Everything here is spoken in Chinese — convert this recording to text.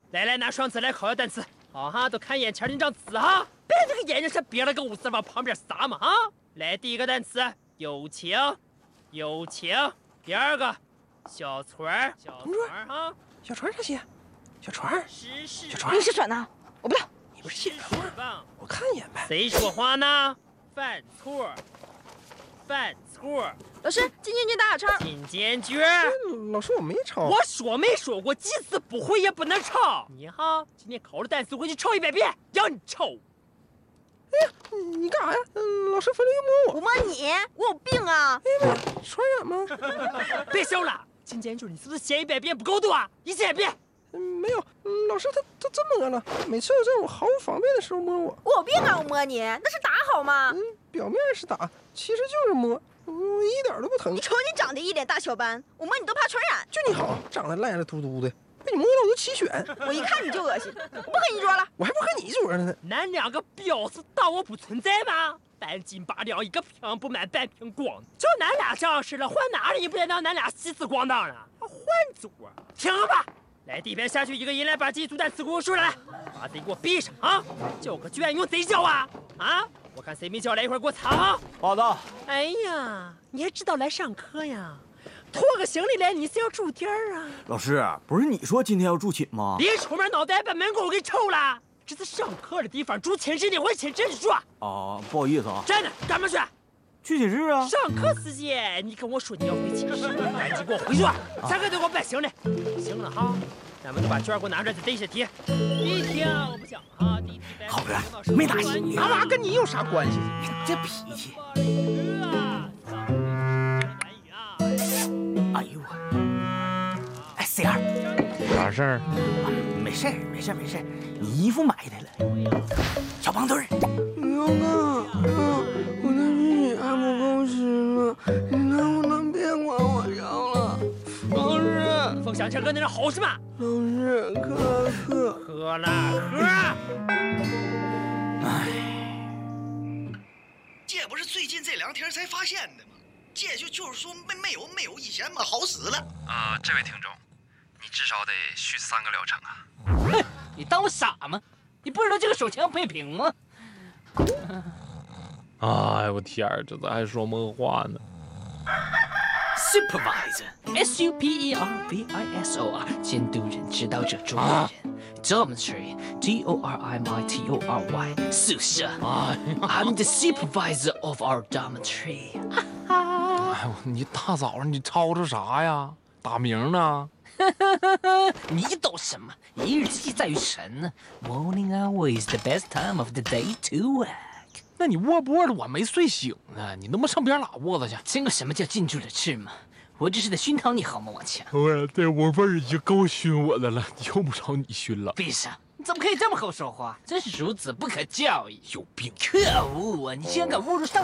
来，拿双词来考下单词。好哈，都看眼前那张纸哈，别这个眼睛上别了个50往旁边撒嘛哈。来，第一个单词友情，第二个小船哈。 小船啥写？小船。 小船。你是船呢？我不要。 你不是写头吗？我看一眼呗。 谁说话呢？犯错。 老师，金监卷打叉。 金监卷。 老师，我没抄。 我说没说过几次不会也不能抄？你哈，今天考的单词回去抄100遍，让你抄。 哎呀，你干啥呀？老师非得摸我。 我摸你？我有病啊！ 哎呀，传染吗？ 别笑了，金监卷你是不是写100遍不够多啊？1000遍。 没有，老师他这么摸了，每次都在我毫无防备的时候摸我。 我有病啊！我摸你，那是打好吗？ 表面是打，其实就是摸，一点都不疼。 你瞅你长得一脸大小斑，我摸你都怕传染。 就你好，长得赖赖嘟嘟的，被你摸了我都起癣。 我一看你就恶心，我不和你桌了。 我还不和你桌呢。 咱两个表示当我不存在吗？半斤八两，一个瓶不满半瓶光。就咱俩这样式了，换哪里不得让咱俩西死光当了？换桌，听吧。来，第一遍下去，一个人来把这一组单词给我说来，把嘴给我闭上啊！交个卷用谁交啊？啊！我看谁没交，来一会儿给我查啊！ 好的。 哎呀，你还知道来上课呀？拖个行李来，你是要住店啊？ 老师，不是你说今天要住寝吗？ 别出门脑袋把门口给臭了！这是上课的地方，住寝室你回寝室去住。 啊，不好意思啊。 真的，干嘛去？ 去寝室啊！ 上课时间，你跟我说你要回寝室，赶紧给我回去！上课得给我搬行李。行了哈，咱们都把卷给我拿出来，再对一些题。第一题啊，我不讲哈。第一题好哥，没打行李， 那玩意儿跟你有啥关系？ 你这脾气。哎呦我，哎，CR， 啥事儿？ 没事，你衣服买的了。小胖墩儿。 刘哥，我的日语还不够使了，你能不能别管我要了？老师， 凤翔车跟那人好什么？ 老师， 喝了。 哎， 这不是最近这2天才发现的吗？这就是说没有以前嘛好使了。 这位听众，你至少得续3个疗程啊！ 哼，你当我傻吗？你不知道这个手枪配平吗？ 哎，我天儿，这咋还说梦话呢 ？Supervisor, S-U-P-E-R-V-I-S-O-R， 监督人、指导者、主任。Dormitory, D-O-R-I-M-I-T-O-R-Y， 宿舍。I'm the supervisor of our dormitory。 哎呦，你大早上你吵吵啥呀？打鸣呢？ 你懂什么？一日之计在于晨呢。Morning hour is the best time of the day to work。 那你卧不卧的？我没睡醒呢，你能不能上边拉窝子去？ 听过什么叫近朱者赤吗？我这是在熏陶你好吗，王强？ 这窝味儿已经够熏我的了，用不着你熏了。 闭上！你怎么可以这么和我说话？真是孺子不可教也。 有病！ 可恶啊！你竟然敢侮辱上